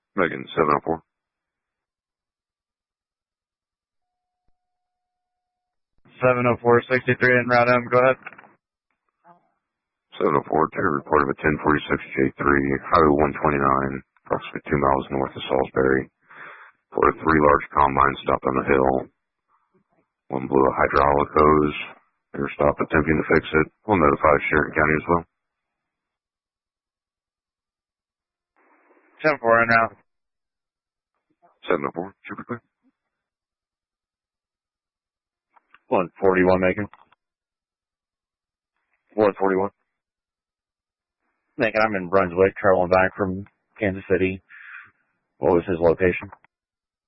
Megan, 704. 704-63 in Route M, go ahead. 704, Terry report of a 1046 J3, Highway 129, approximately 2 miles north of Salisbury. For 3 large combines stopped on the hill. One blew a hydraulic hose. They were stopped attempting to fix it. We'll notify Sheridan County as well. 10-4 in route. 704, super clear. 141 Macon. 141. Macon, I'm in Brunswick, traveling back from Kansas City. What was his location?